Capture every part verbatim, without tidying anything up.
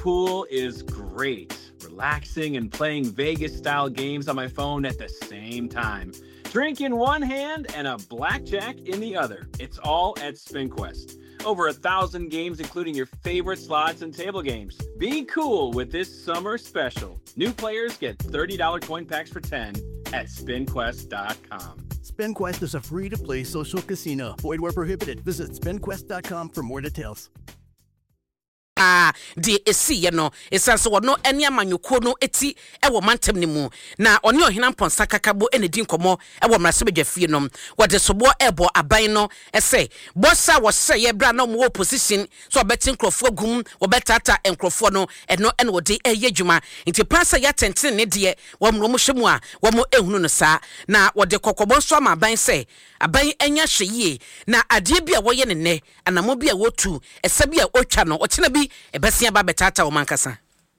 pool is great. Relaxing and playing Vegas-style games on my phone at the same time. Drink in one hand and a blackjack in the other. It's all at SpinQuest. Over a thousand games, including your favorite slots and table games. Be cool with this summer special. New players get thirty dollars coin packs for ten at spin quest dot com. SpinQuest is a free-to-play social casino. Void where prohibited. Visit spin quest dot com for more details. Ah, de esi ye no esanso wono ene amanyoko no eti e wo mantem ne mu na one ohina mponsa kakabo ene di nkomo e wo mrase bedwafie no wode sobo ebo aban no ese bossa wo se ye bra na mo opposition so obeti nkrofo gum wo betata enkrofo no eno ene wode eye dwuma nti pasa ya tentene ne de wo mro mo hwemu a wo mo ehunu no sa na wode kokobo so ama aban se aban enya hweye na ade bia wo ye ne ne anamo bia wotu ese bia otwa no ochena bi ebesia ba betata o mankasa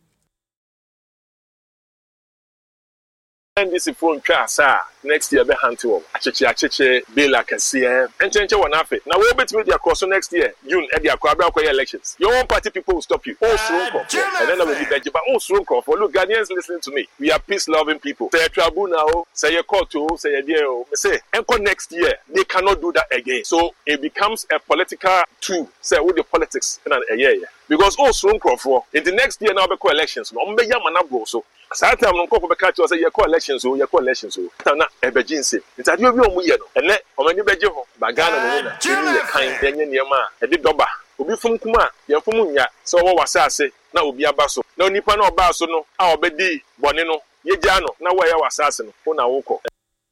and this phone classa next year be hanto acheche acheche bela kase enchenche wona afi na we bet media cross next year June e dia kwa abra elections your own party people will stop you oh so and then I will be beji but oh so for look Ghanaians listening to me we are peace loving people say tribunal now say your court to say there o say enko next year they cannot do that again so it becomes a political tool say with the politics in a year because oh so for in the next year now be elections no mbe yama na bro so Sata I'm going to catch you say your elections or your elections so na ebejinse ntade obi omu ye no ene omani beje ho bagana no na ni kan denye niema e de doba obi fum kuma ye fum nya so wo wasase na obi aba so na onipa na oba so no a obedi bone no ye gya no na wo ye wasase no wo na wo ko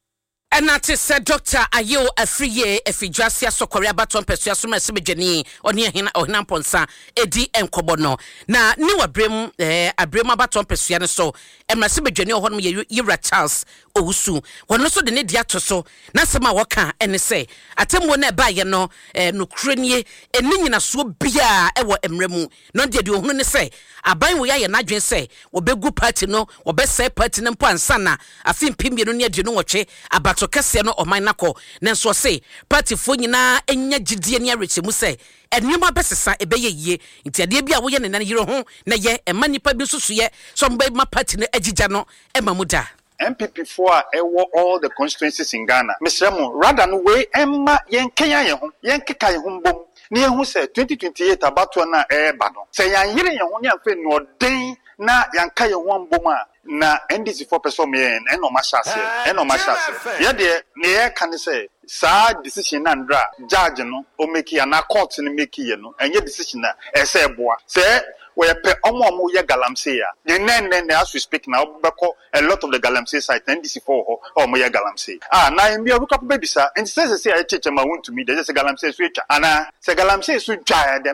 Enati said Doctor Ayo Afriye Efidwasia Sokori abaton pesua so mese bedwani oni ehina ohina mponsa edi enkobono na ni wabrem eh abrem abaton pesua ne so emrase bedwani ohon ye Yira Charles Owusu wono so de ne dia to so na sema woka ene se atemwo na ba ye no eh nokrenie eni nyina so bia e wo emremu no de de ohunu ne se aban wo ya ye nadwen se wo begu party no wo be say party ne mpo ansa na afim pimie no ne ade no wotwe abato kese no oman nako nenso se party fo nyina enya gidie ne arechemu se enima besesa ebeye yie nti ade bia wo ye ne nan yiro ho na ye emanipa bi susu ye so mba ma party no agigya no emamuda M P P four ewo all the constituencies in Ghana. Mister Mo, rather no way emma yen Kenya ye ho, yen keka ye ho mbom. Ni hu se twenty twenty-eight abato na e ba no. Se yan yire ye ho ne afa no den na yan ka ye ho mbom a na N D C four person me en no ma shase. En no ma shase. Ye de ne ye kan say sa decision na ndra judge no o make ya na court ni make ye no. Enye decision na e se boa. Se we pe omo omo ye galamsey ya the nen nen as we speak now beko a lot of the galamsey site N D C four ho omo ye galamsey ah na mbia ruka baby sa and say say I cheche ma want to me there say galamsey so echa ana say galamsey so twa